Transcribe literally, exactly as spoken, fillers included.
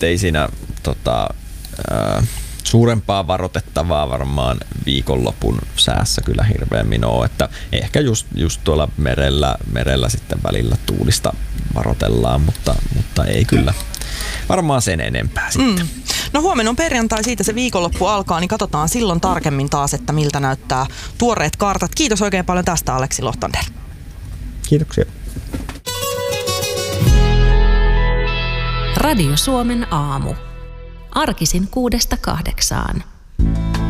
et ei siinä tota, ää, suurempaa varoitettavaa varmaan viikonlopun säässä kyllä hirveämmin ole, että ehkä just, just tuolla merellä, merellä sitten välillä tuulista varoitellaan, mutta, mutta ei kyllä varmaan sen enempää sitten. Mm. No huomenna on perjantai, siitä se viikonloppu alkaa, niin katsotaan silloin tarkemmin taas, että miltä näyttää tuoreet kartat. Kiitos oikein paljon tästä, Aleksi Lohtander. Kiitoksia. Radio Suomen aamu. Arkisin kuudesta kahdeksaan.